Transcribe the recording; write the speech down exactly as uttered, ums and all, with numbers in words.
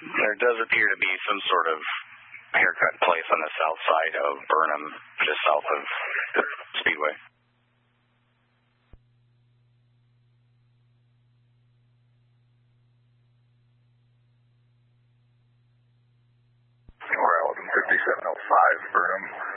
There does appear to be some sort of haircut place on the south side of Burnham, just south of the Speedway. We're out in fifty-seven oh five, Burnham.